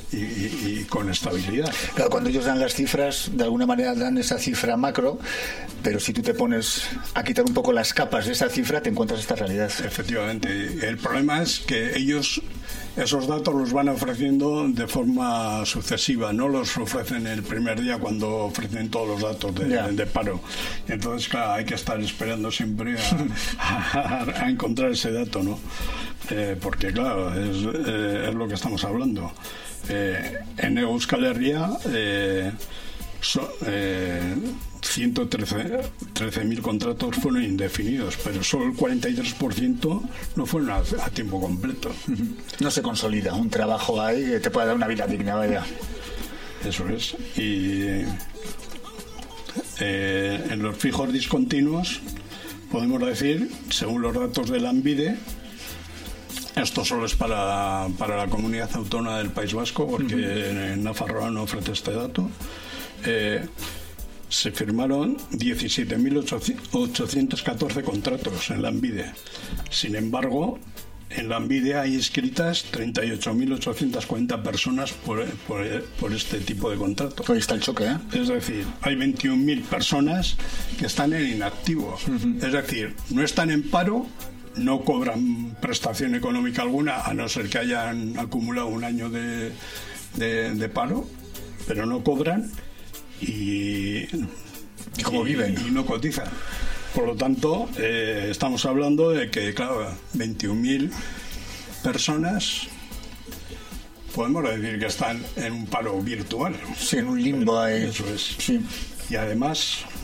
y con estabilidad. Claro, cuando ellos dan las cifras, de alguna manera dan esa cifra macro, pero si tú te pones a quitar un poco las capas de esa cifra, te encuentras esta realidad. Efectivamente. El problema es que ellos esos datos los van ofreciendo de forma sucesiva, no los ofrecen el primer día cuando ofrecen todos los datos de paro. Entonces, claro, hay que estar esperando siempre a encontrar ese dato, ¿no? Porque, claro, es lo que estamos hablando. En Euskal Herria 113.000 contratos fueron indefinidos, pero solo el 43% no fueron a tiempo completo. No se consolida un trabajo ahí que te pueda dar una vida digna, vaya. Eso es. Y en los fijos discontinuos podemos decir, según los datos de Lanbide, esto solo es para la comunidad autónoma del País Vasco, porque en Nafarroa no ofrece este dato. Se firmaron 17.814 contratos en Lanbide. Sin embargo, en Lanbide hay inscritas 38.840 personas por este tipo de contratos. Ahí está el choque, ¿eh? Es decir, hay 21.000 personas que están en inactivo. Es decir, no están en paro, no cobran prestación económica alguna, a no ser que hayan acumulado un año de paro, pero no cobran y cómo viven y no cotizan. Por lo tanto, estamos hablando de que, claro, 21.000 personas podemos decir que están en un paro virtual. Sí, en un limbo ahí. Eso es. Sí. Y además